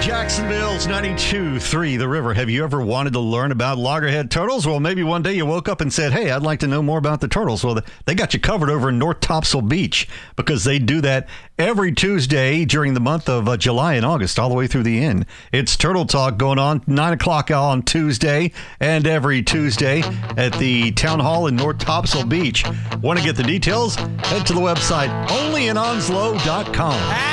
Jacksonville's 92.3 The River. Have you ever wanted to learn about loggerhead turtles? Well, maybe one day you woke up and said, hey, I'd like to know more about the turtles. Well, they got you covered over in North Topsail Beach because they do that every Tuesday during the month of July and August, all the way through the end. It's Turtle Talk going on 9 o'clock on Tuesday and every Tuesday at the Town Hall in North Topsail Beach. Want to get the details? Head to the website onlyinonslow.com.